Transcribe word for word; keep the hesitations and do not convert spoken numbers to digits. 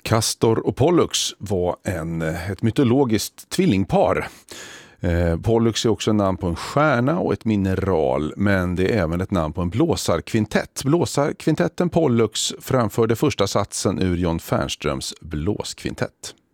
Castor och Pollux var en, ett mytologiskt tvillingpar. Eh, Pollux är också en namn på en stjärna och ett mineral, men det är även ett namn på en blåsarkvintett. Blåsarkvintetten Pollux framförde första satsen ur John Fernströms blåskvintett.